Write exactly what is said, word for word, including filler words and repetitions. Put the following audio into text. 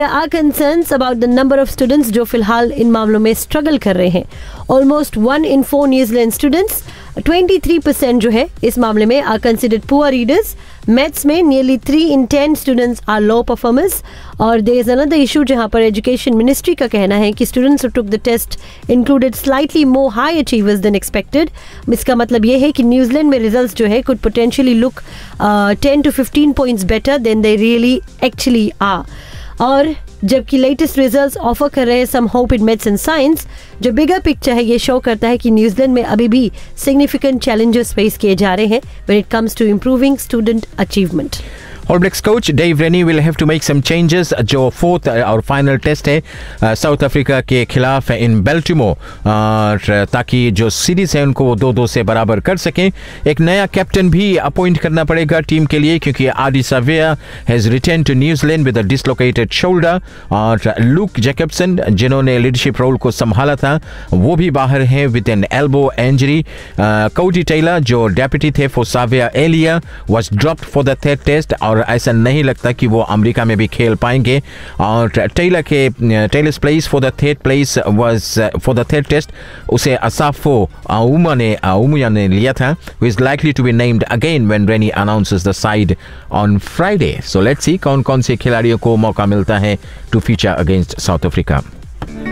Are concerns about the number of students जो फिलहाल इन मामलों में स्ट्रगल कर रहे हैं. Almost one in four New Zealand students, twenty three percent जो है इस मामले में are considered poor readers. Maths में nearly three in ten students are low performers. और देयर इज अनदर इशू जहां पर एजुकेशन मिनिस्ट्री का कहना है कि students who took the test included slightly more high achievers then expected. इसका मतलब ये है कि न्यूजीलैंड में रिजल्ट्स जो है could potentially look ten to fifteen points better then they really actually are. और जबकि लेटेस्ट रिजल्ट्स ऑफर कर रहे हैं some hope in maths and science, जो बिगर पिक्चर है ये शो करता है कि न्यूजीलैंड में अभी भी सिग्निफिकेंट चैलेंजेस फेस किए जा रहे हैं when it comes to improving student achievement. All Blacks coach Dave Rennie will have to make some changes. जो फोर्थ और फाइनल टेस्ट है साउथ अफ्रीका के खिलाफ इन बेल्टिमोर, ताकि जो सीरीज है उनको दो दो से बराबर कर सकें. एक नया कैप्टन भी अपॉइंट करना पड़ेगा टीम के लिए, क्योंकि आदि साविया has return to New Zealand with a dislocated shoulder. और लूक जैकबसन जिन्होंने लीडरशिप रोल को संभाला था वो भी बाहर हैं विद एन एल्बो इंजरी. कोडी टेलर जो डेप्यूटी थे for साविया Elia was dropped for the third test, और ऐसा नहीं लगता कि वो अमेरिका में भी खेल पाएंगे. और टेलर के tailors place for the third place was for the third test उसे असाफो उमा ने उमुया ने लिया था, who is likely to be named again when Rennie announces the side on Friday. So let's see कौन कौन से खिलाड़ियों को मौका मिलता है to feature against South Africa.